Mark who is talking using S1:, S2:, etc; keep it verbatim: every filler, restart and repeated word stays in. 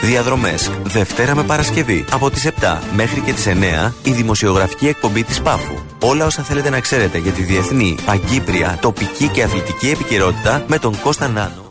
S1: Διαδρομές Δευτέρα με Παρασκευή από τις επτά μέχρι και τις εννέα η δημοσιογραφική εκπομπή της Πάφου. Όλα όσα θέλετε να ξέρετε για τη διεθνή, παγκύπρια, τοπική και αθλητική επικαιρότητα με τον Κώστα Νάνο.